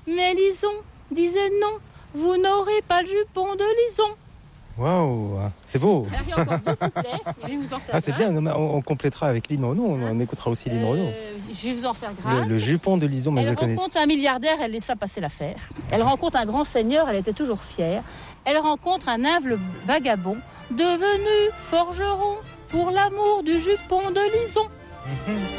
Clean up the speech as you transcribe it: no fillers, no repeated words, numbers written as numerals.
Mais Lison disait non, vous n'aurez pas le jupon de Lison. Waouh, c'est beau. Alors, il y a encore 2 couplets, je vais vous en faire C'est grâce. bien, on complétera avec Lynn Renaud, on écoutera aussi Lynn Renaud. Je vais vous en faire grâce. Le jupon de Lison, mais je Elle le connais. rencontre un milliardaire, elle laissa passer l'affaire. Elle rencontre un grand seigneur, elle était toujours fière. Elle rencontre un humble vagabond, devenu forgeron pour l'amour du jupon de Lison.